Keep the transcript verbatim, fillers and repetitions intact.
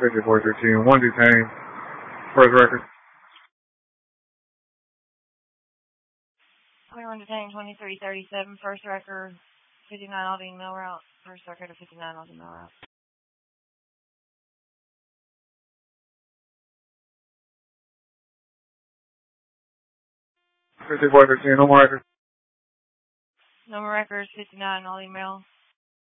fifty-four thirteen, one detained. First record. twenty-one detained, twenty-three thirty-seven, first record, fifty-nine Aldine Mill Route, first record of fifty-nine Aldine Mill Route. fifty-four thirteen, no more records. No more records, fifty-nine Aldine Mill.